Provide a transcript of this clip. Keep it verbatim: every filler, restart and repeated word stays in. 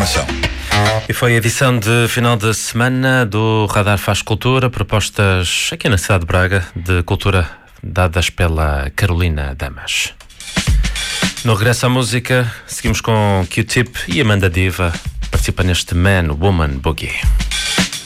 informação. E foi a edição de final de semana do Radar Faz Cultura, propostas aqui na cidade de Braga de cultura dadas pela Carolina Damas. No regresso à música, seguimos com Q-Tip e Amanda Diva, participa neste Man Woman Boogie.